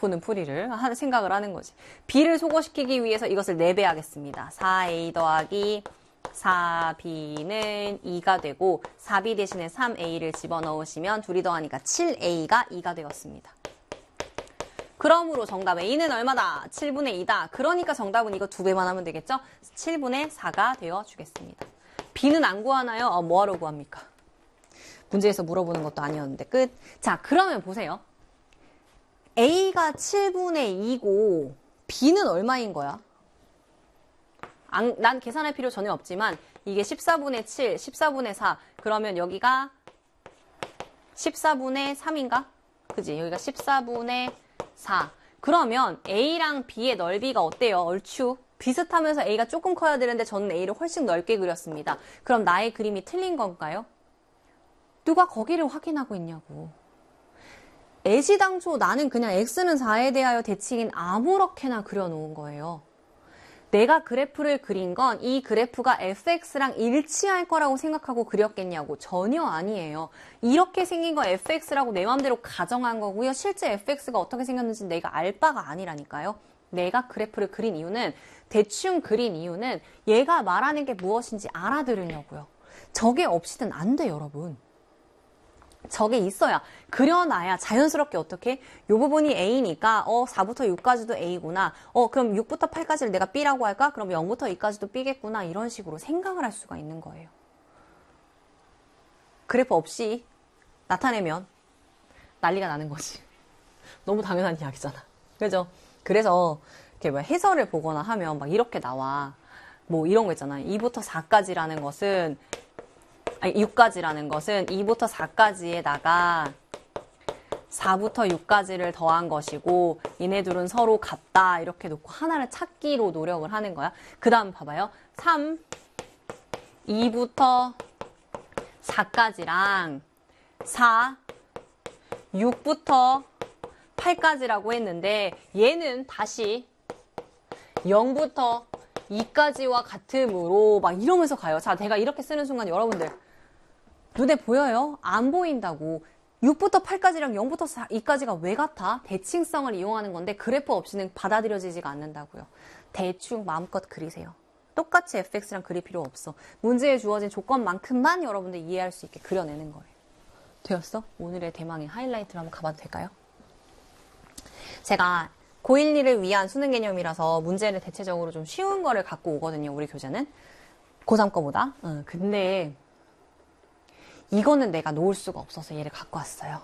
그래프는 풀이를 생각을 하는 거지. b를 소거시키기 위해서 이것을 4배 하겠습니다. 4a 더하기 4b는 2가 되고 4b 대신에 3a를 집어넣으시면 둘이 더하니까 7a가 2가 되었습니다. 그러므로 정답 A는 얼마다? 7분의 2다. 그러니까 정답은 이거 2배만 하면 되겠죠? 7분의 4가 되어주겠습니다. B는 안 구하나요? 뭐하러 구합니까? 문제에서 물어보는 것도 아니었는데 끝. 자, 그러면 보세요. A가 7분의 2고 B는 얼마인 거야? 난 계산할 필요 전혀 없지만 이게 14분의 7, 14분의 4 그러면 여기가 14분의 3인가? 그지? 여기가 14분의 4. 그러면 A랑 B의 넓이가 어때요? 얼추 비슷하면서 A가 조금 커야 되는데 저는 A를 훨씬 넓게 그렸습니다. 그럼 나의 그림이 틀린 건가요? 누가 거기를 확인하고 있냐고. 애시당초 나는 그냥 X는 4에 대하여 대칭인 아무렇게나 그려놓은 거예요. 내가 그래프를 그린 건 이 그래프가 fx랑 일치할 거라고 생각하고 그렸겠냐고. 전혀 아니에요. 이렇게 생긴 거 fx라고 내 마음대로 가정한 거고요. 실제 fx가 어떻게 생겼는지 내가 알 바가 아니라니까요. 내가 그래프를 그린 이유는, 대충 그린 이유는 얘가 말하는 게 무엇인지 알아들으려고요. 저게 없이는 안 돼, 여러분. 저게 있어야, 그려놔야 자연스럽게 어떻게? 요 부분이 A니까 4부터 6까지도 A구나. 그럼 6부터 8까지를 내가 B라고 할까? 그럼 0부터 2까지도 B겠구나. 이런 식으로 생각을 할 수가 있는 거예요. 그래프 없이 나타내면 난리가 나는 거지. 너무 당연한 이야기잖아. 그죠? 그래서 이렇게 뭐 해설을 보거나 하면 막 이렇게 나와. 뭐 이런 거 있잖아. 2부터 4까지라는 것은 6까지라는 것은 2부터 4까지에다가 4부터 6까지를 더한 것이고 얘네들은 서로 같다 이렇게 놓고 하나를 찾기로 노력을 하는 거야. 그 다음 봐봐요. 3, 2부터 4까지랑 4, 6부터 8까지라고 했는데 얘는 다시 0부터 2까지와 같으므로 막 이러면서 가요. 자, 내가 이렇게 쓰는 순간 여러분들 눈에 보여요? 안 보인다고. 6부터 8까지랑 0부터 2까지가 왜 같아? 대칭성을 이용하는 건데 그래프 없이는 받아들여지지가 않는다고요. 대충 마음껏 그리세요. 똑같이 fx랑 그릴 필요 없어. 문제에 주어진 조건만큼만 여러분들 이해할 수 있게 그려내는 거예요. 되었어? 오늘의 대망의 하이라이트를 한번 가봐도 될까요? 제가 고1, 2를 위한 수능 개념이라서 문제를 대체적으로 좀 쉬운 거를 갖고 오거든요. 우리 교재는. 고3 거보다. 근데 이거는 내가 놓을 수가 없어서 얘를 갖고 왔어요.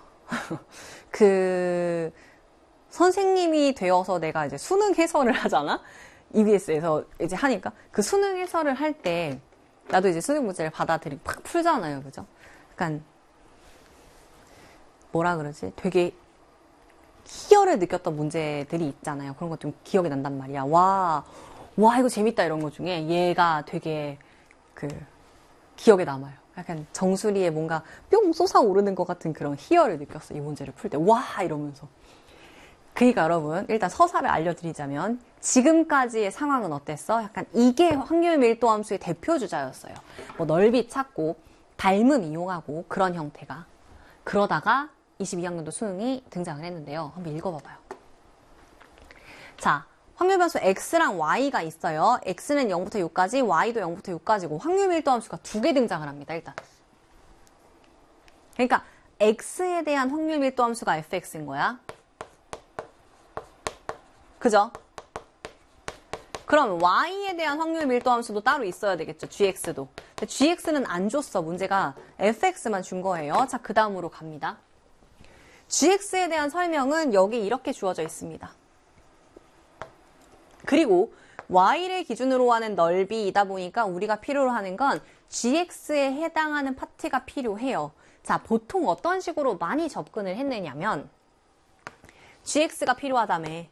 선생님이 되어서 내가 이제 수능 해설을 하잖아? EBS에서 이제 하니까. 그 수능 해설을 할 때, 나도 이제 수능 문제를 받아들이고 팍 풀잖아요. 그죠? 약간, 뭐라 그러지? 되게 희열을 느꼈던 문제들이 있잖아요. 그런 거 좀 기억이 난단 말이야. 와, 이거 재밌다 이런 거 중에 얘가 되게 기억에 남아요. 약간 정수리에 뭔가 뿅 솟아오르는 것 같은 그런 희열을 느꼈어. 이 문제를 풀 때. 와! 이러면서. 그러니까 여러분, 일단 서사를 알려드리자면 지금까지의 상황은 어땠어? 약간 이게 확률 밀도 함수의 대표 주자였어요. 뭐 넓이 찾고 닮음 이용하고 그런 형태가. 그러다가 22학년도 수능이 등장을 했는데요. 한번 읽어봐봐요. 자, 확률 변수 x랑 y가 있어요. x는 0부터 6까지, y도 0부터 6까지고 확률 밀도 함수가 2개 등장을 합니다. 일단. 그러니까 x에 대한 확률 밀도 함수가 fx인 거야. 그죠? 그럼 y에 대한 확률 밀도 함수도 따로 있어야 되겠죠. gx도. 근데 gx는 안 줬어. 문제가 fx만 준 거예요. 자, 그 다음으로 갑니다. gx에 대한 설명은 여기 이렇게 주어져 있습니다. 그리고 y를 기준으로 하는 넓이이다 보니까 우리가 필요로 하는 건 gx에 해당하는 파트가 필요해요. 자, 보통 어떤 식으로 많이 접근을 했느냐면 gx가 필요하다며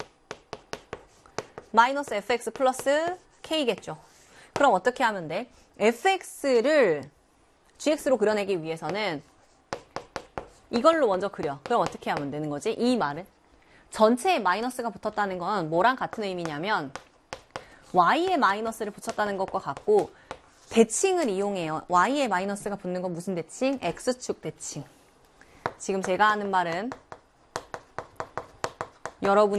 마이너스 fx 플러스 k겠죠. 그럼 어떻게 하면 돼? fx를 gx로 그려내기 위해서는 이걸로 먼저 그려. 그럼 어떻게 하면 되는 거지? 이 말은 전체에 마이너스가 붙었다는 건 뭐랑 같은 의미냐면 y에 마이너스를 붙였다는 것과 같고 대칭을 이용해요. y에 마이너스가 붙는 건 무슨 대칭? x축 대칭. 지금 제가 하는 말은 여러분이